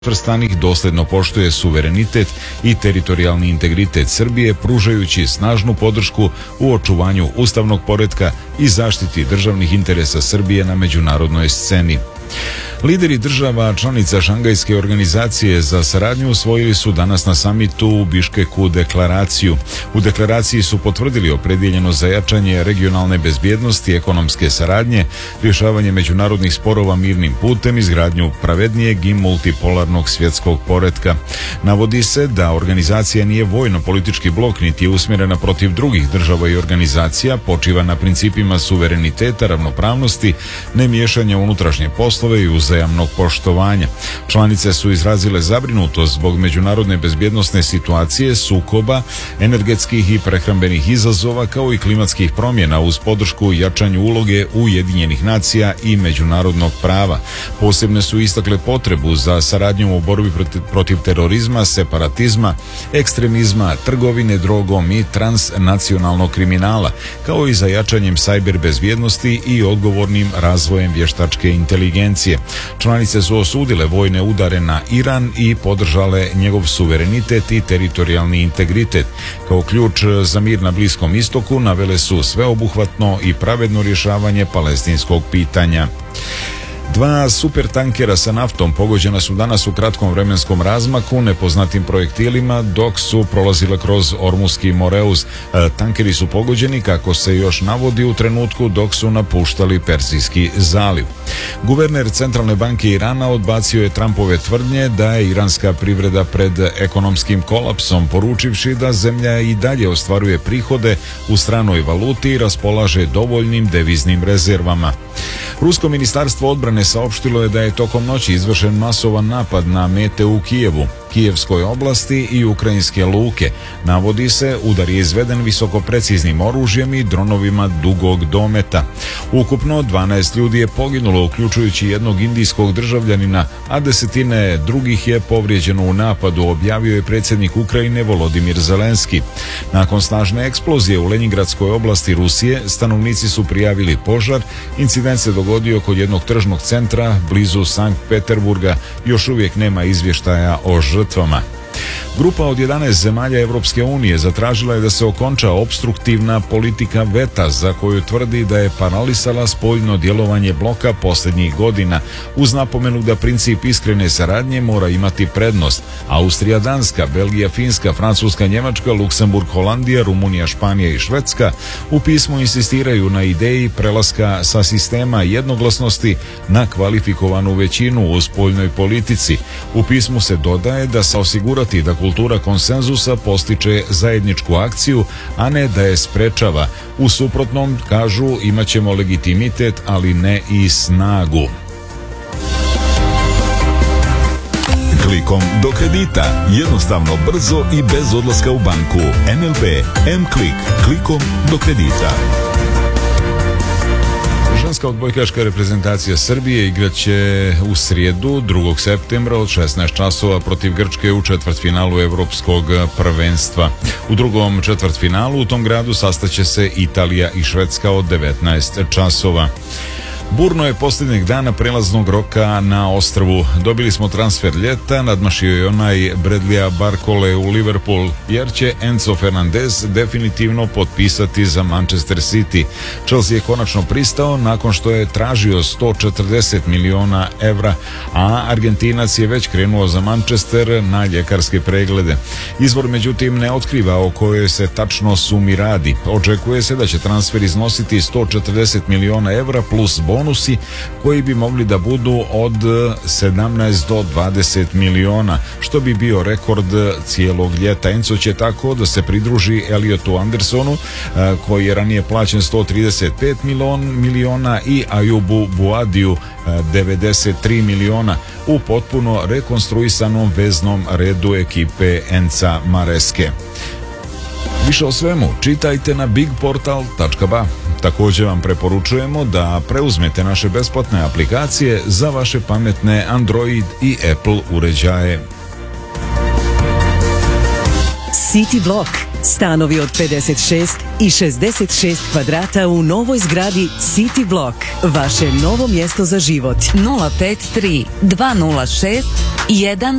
svrstanih dosljedno poštuje suverenitet i teritorijalni integritet Srbije, pružajući snažnu podršku u očuvanju ustavnog poretka i zaštiti državnih interesa Srbije na međunarodnoj sceni. Lideri država članica Šangajske organizacije za saradnju usvojili su danas na samitu u Biškeku deklaraciju. U deklaraciji su potvrdili opredjeljenost za jačanje regionalne bezbjednosti, ekonomske saradnje, rješavanje međunarodnih sporova mirnim putem, izgradnju pravednijeg i multipolarnog svjetskog poretka. Navodi se da organizacija nije vojno-politički blok niti je usmjerena protiv drugih država i organizacija, počiva na principima suvereniteta, ravnopravnosti, nemiješanja u unutrašnje poslove i uzajamnog poštovanja. Članice su izrazile zabrinutost zbog međunarodne bezbjednosne situacije, sukoba, energetskih i prehrambenih izazova kao i klimatskih promjena uz podršku jačanju uloge Ujedinjenih nacija i međunarodnog prava. Posebno su istakle potrebu za saradnjom u borbi protiv terorizma, separatizma, ekstremizma, trgovine drogom i transnacionalnog kriminala, kao i za jačanjem sajber bezbjednosti i odgovornim razvojem vještačke inteligencije. Članice su osudile vojne udare na Iran i podržale njegov suverenitet i teritorijalni integritet. Kao ključ za mir na Bliskom istoku navele su sveobuhvatno i pravedno rješavanje palestinskog pitanja. Dva supertankera sa naftom pogođena su danas u kratkom vremenskom razmaku nepoznatim projektilima dok su prolazile kroz Ormuski Moreus. Tankeri su pogođeni, kako se još navodi, u trenutku dok su napuštali Perzijski zaliv. Guverner Centralne banke Irana odbacio je Trumpove tvrdnje da je iranska privreda pred ekonomskim kolapsom, poručivši da zemlja i dalje ostvaruje prihode u stranoj valuti i raspolaže dovoljnim deviznim rezervama. Rusko ministarstvo odbrane saopštilo je da je tokom noći izvršen masovan napad na mete u Kijevu, Kijevskoj oblasti i ukrajinske luke. Navodi se, udar je izveden visokopreciznim oružjem i dronovima dugog dometa. Ukupno 12 ljudi je poginulo, uključujući jednog indijskog državljanina, a desetine drugih je povrijeđeno u napadu, objavio je predsjednik Ukrajine Volodimir Zelenski. Nakon snažne eksplozije u Lenjingradskoj oblasti Rusije, stanovnici su prijavili požar. Incident se dogodio kod jednog tržnog centra blizu Sankt Peterburga. Još uvijek nema izvještaja o žrtvama. Grupa od 11 zemalja Europske unije zatražila je da se okonča opstruktivna politika veta za koju tvrdi da je paralisala spoljno djelovanje bloka posljednjih godina, uz napomenu da princip iskrene saradnje mora imati prednost. Austrija, Danska, Belgija, Finska, Francuska, Njemačka, Luksemburg, Holandija, Rumunija, Španija i Švedska u pismu insistiraju na ideji prelaska sa sistema jednoglasnosti na kvalifikovanu većinu u spoljnoj politici. U pismu se dodaje da se osigurati da kultura konsenzusa postiče zajedničku akciju, a ne da je sprečava. U suprotnom, kažu, imat ćemo legitimitet, ali ne i snagu. Klikom do kredita. Jednostavno, brzo i bez odlaska u banku. NLB M-Klik. Klikom do kredita. Ženska odbojkaška reprezentacija Srbije igraće u srijedu 2. septembra od 16 časova protiv Grčke u četvrtfinalu Evropskog prvenstva. U drugom četvrtfinalu u tom gradu sastaće se Italija i Švedska od 19 časova. Burno je posljednjeg dana prelaznog roka na ostrvu. Dobili smo transfer ljeta, nadmašio je onaj Bradleya Barcole u Liverpool, jer će Enzo Fernandez definitivno potpisati za Manchester City. Chelsea je konačno pristao nakon što je tražio 140 milijuna evra, a Argentinac je već krenuo za Manchester na ljekarske preglede. Izvor međutim ne otkriva o kojoj se tačno sumi radi. Očekuje se da će transfer iznositi 140 milijuna evra plus bonusi koji bi mogli da budu od 17 do 20 miliona, što bi bio rekord cijelog ljeta. Enzo će tako da se pridruži Elliotu Andersonu, koji je ranije plaćen 135 miliona, i Ajubu Buadiju 93 miliona u potpuno rekonstruisanom veznom redu ekipe Enza Mareske. Više o svemu čitajte na bigportal.ba. Također vam preporučujemo da preuzmete naše besplatne aplikacije za vaše pametne Android i Apple uređaje. City Blok. Stanovi od 56 i 66 kvadrata u novoj zgradi City Block. Vaše novo mjesto za život. 053 206